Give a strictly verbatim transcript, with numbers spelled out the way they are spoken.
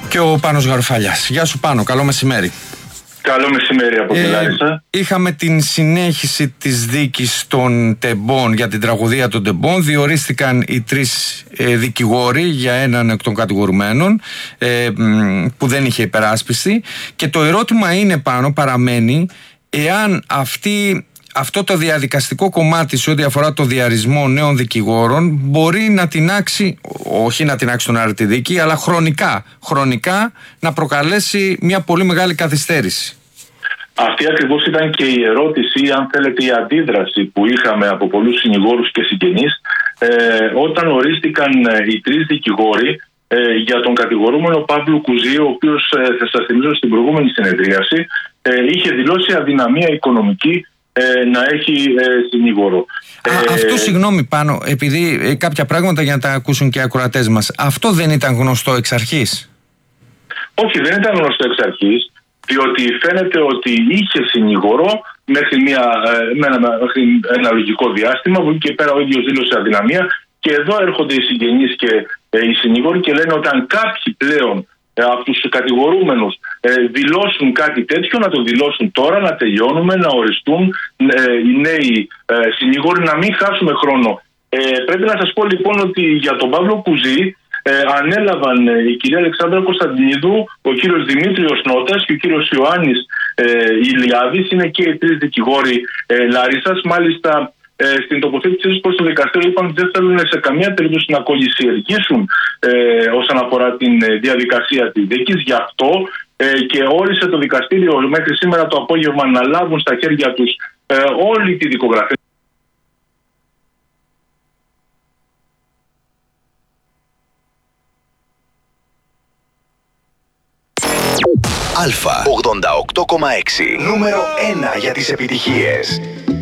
και ο Πάνος Γαρουφαλιάς. Γεια σου Πάνο, καλό μεσημέρι. Καλό μεσημέρι από τη Λάρισα. Ε, είχαμε την συνέχιση της δίκης των Τεμπών για την τραγωδία των Τεμπών. Διορίστηκαν οι τρεις ε, δικηγόροι για έναν εκ των κατηγορουμένων ε, που δεν είχε υπεράσπιση. Και το ερώτημα είναι, Πάνο, παραμένει εάν αυτή... αυτό το διαδικαστικό κομμάτι σε ό,τι αφορά το διαρισμό νέων δικηγόρων μπορεί να τινάξει, όχι να τινάξει τον άρετη δίκη, αλλά χρονικά, χρονικά να προκαλέσει μια πολύ μεγάλη καθυστέρηση. Αυτή ακριβώς ήταν και η ερώτηση, αν θέλετε, η αντίδραση που είχαμε από πολλούς συνηγόρους και συγγενείς ε, όταν ορίστηκαν ε, οι τρεις δικηγόροι ε, για τον κατηγορούμενο Παύλο Κουζή, ο οποίος, ε, θα σας θυμίζω, στην προηγούμενη συνεδρίαση ε, είχε δηλώσει αδυναμία οικονομική να έχει ε, συνήγορο. Α, αυτό, συγγνώμη Πάνο, επειδή ε, κάποια πράγματα για να τα ακούσουν και οι ακροατές μας, αυτό δεν ήταν γνωστό εξ αρχής? Όχι, δεν ήταν γνωστό εξ αρχής, διότι φαίνεται ότι είχε συνήγορο μέχρι, μια, με ένα, μέχρι ένα λογικό διάστημα, που και πέρα ο ίδιος δήλωσε αδυναμία, και εδώ έρχονται οι συγγενείς και ε, οι συνήγοροι και λένε ότι αν κάποιοι πλέον από τους κατηγορούμενους ε, δηλώσουν κάτι τέτοιο, να το δηλώσουν τώρα, να τελειώνουμε, να οριστούν ε, οι νέοι ε, συνήγοροι, να μην χάσουμε χρόνο. Ε, πρέπει να σας πω λοιπόν ότι για τον Παύλο Κουζή ε, ανέλαβαν ε, η κυρία Αλεξάνδρα Κωνσταντινίδου, ο κύριος Δημήτριος Νότας και ο κύριος Ιωάννης ε, Ηλιάδης, είναι και οι τρεις δικηγόροι ε, Λάρισσας. Μάλιστα, Ε, στην τοποθέτησή τους προς το δικαστήριο είπαν ότι δεν θέλουν σε καμία περίπτωση να κολλησιεργήσουν ε, όσον αφορά την ε, διαδικασία της δίκης. Γι' αυτό ε, και όρισε το δικαστήριο μέχρι σήμερα το απόγευμα να λάβουν στα χέρια τους ε, όλη τη δικογραφία. Αλφα ογδόντα οκτώ κόμμα έξι. Νούμερο ένα για τις επιτυχίες.